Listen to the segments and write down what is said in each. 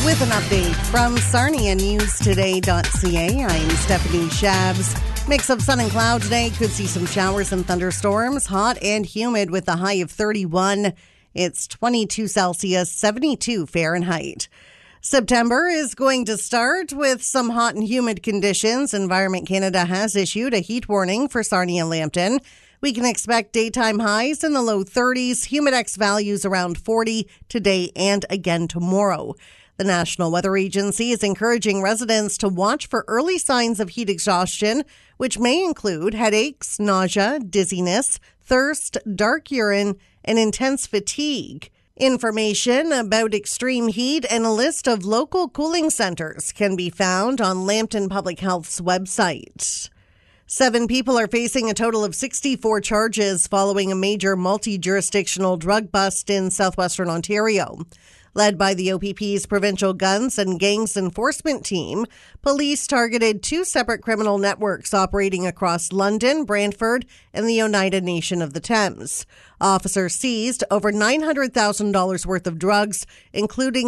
With an update from SarniaNewsToday.ca, I'm Stephanie Shabs. Mix of sun and cloud today. Could see some showers and thunderstorms. Hot and humid with a high of 31. It's 22 Celsius, 72 Fahrenheit. September is going to start with some hot and humid conditions. Environment Canada has issued a heat warning for Sarnia and Lambton. We can expect daytime highs in the low 30s, humidex values around 40 today and again tomorrow. The National Weather Agency is encouraging residents to watch for early signs of heat exhaustion, which may include headaches, nausea, dizziness, thirst, dark urine, and intense fatigue. Information about extreme heat and a list of local cooling centers can be found on Lambton Public Health's website. 7 people are facing a total of 64 charges following a major multi-jurisdictional drug bust in southwestern Ontario. Led by the OPP's Provincial Guns and Gangs Enforcement Team, police targeted 2 separate criminal networks operating across London, Brantford, and the Oneida Nation of the Thames. Officers seized over $900,000 worth of drugs, including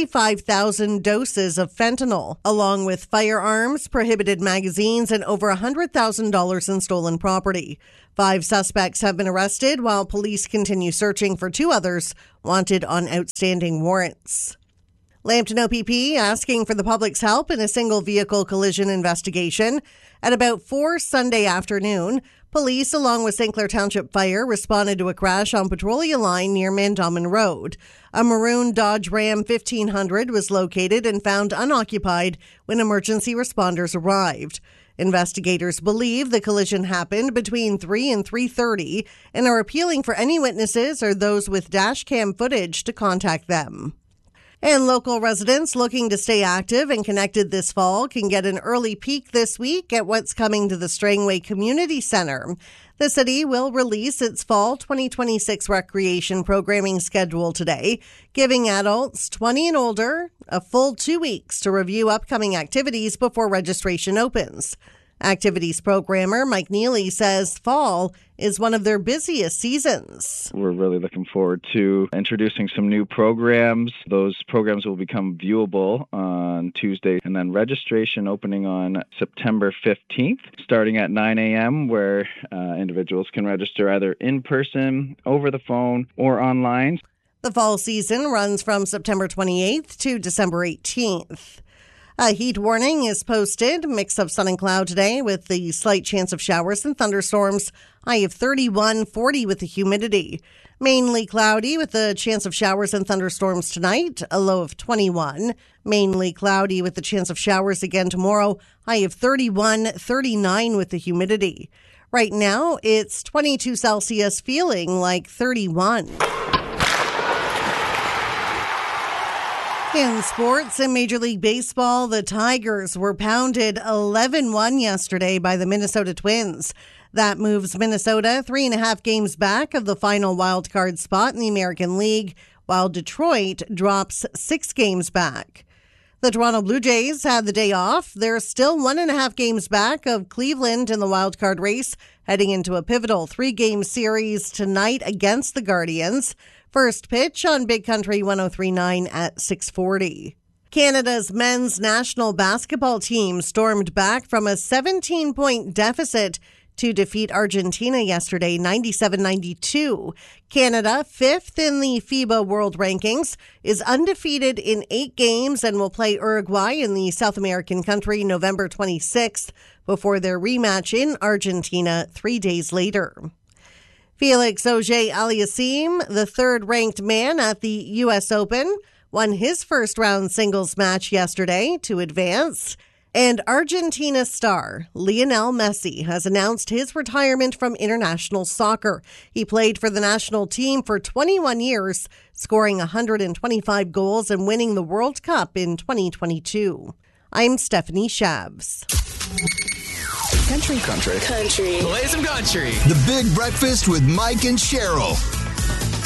65,000 doses of fentanyl, along with firearms, prohibited magazines, and over $100,000 in stolen property. 5 suspects have been arrested, while police continue searching for 2 others wanted on outstanding warrants. Lambton OPP asking for the public's help in a single vehicle collision investigation. At about 4 Sunday afternoon, police, along with St. Clair Township Fire, responded to a crash on Petrolia Line near Mandomin Road. A maroon Dodge Ram 1500 was located and found unoccupied when emergency responders arrived. Investigators believe the collision happened between 3 and 3:30 and are appealing for any witnesses or those with dash cam footage to contact them. And local residents looking to stay active and connected this fall can get an early peek this week at what's coming to the Strangway Community Centre. The city will release its fall 2026 recreation programming schedule today, giving adults 20 and older a full 2 weeks to review upcoming activities before registration opens. Activities programmer Mike Neely says fall is one of their busiest seasons. We're really looking forward to introducing some new programs. Those programs will become viewable on Tuesday, and then registration opening on September 15th, starting at 9 a.m., where individuals can register either in person, over the phone, or online. The fall season runs from September 28th to December 18th. A heat warning is posted. Mix of sun and cloud today with the slight chance of showers and thunderstorms. High of 31, 40 with the humidity. Mainly cloudy with the chance of showers and thunderstorms tonight. A low of 21. Mainly cloudy with the chance of showers again tomorrow. High of 31, 39 with the humidity. Right now, it's 22 Celsius, feeling like 31. In sports and Major League Baseball, the Tigers were pounded 11-1 yesterday by the Minnesota Twins. That moves Minnesota 3.5 games back of the final wildcard spot in the American League, while Detroit drops 6 games back. The Toronto Blue Jays had the day off. They're still 1.5 games back of Cleveland in the wildcard race, heading into a pivotal 3-game series tonight against the Guardians. First pitch on Big Country 103.9 at 6:40. Canada's men's national basketball team stormed back from a 17-point deficit to defeat Argentina yesterday, 97-92. Canada, 5th in the FIBA World Rankings, is undefeated in 8 games and will play Uruguay in the South American country November 26th before their rematch in Argentina 3 days later. Felix Auger-Aliassime, the third-ranked man at the U.S. Open, won his first-round singles match yesterday to advance. And Argentina star Lionel Messi has announced his retirement from international soccer. He played for the national team for 21 years, scoring 125 goals and winning the World Cup in 2022. I'm Stephanie Shabs. Country. Play some country. The Big Breakfast with Mike and Cheryl.